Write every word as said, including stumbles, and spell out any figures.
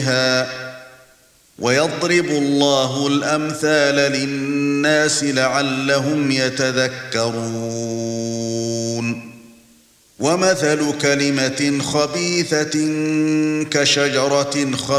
ويضرب الله الأمثال للناس لعلهم يتذكرون ومثل كلمة خبيثة كشجرة خبيثة